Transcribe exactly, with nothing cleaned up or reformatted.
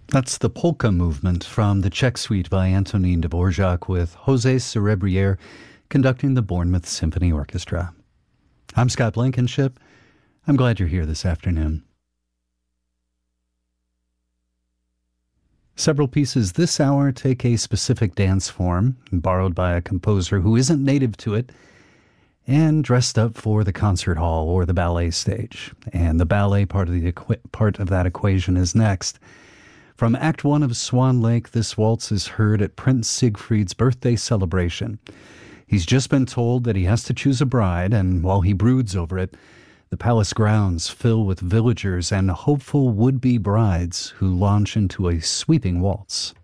That's the polka movement from the Czech Suite by Antonin Dvorak with Jose Cerebriere conducting the Bournemouth Symphony Orchestra. I'm Scott Blankenship. I'm glad you're here this afternoon. Several pieces this hour take a specific dance form, borrowed by a composer who isn't native to it, and dressed up for the concert hall or the ballet stage. And the ballet part of the equi- part of that equation is next. From Act One of Swan Lake, this waltz is heard at Prince Siegfried's birthday celebration. He's just been told that he has to choose a bride, and while he broods over it, the palace grounds fill with villagers and hopeful would-be brides who launch into a sweeping waltz.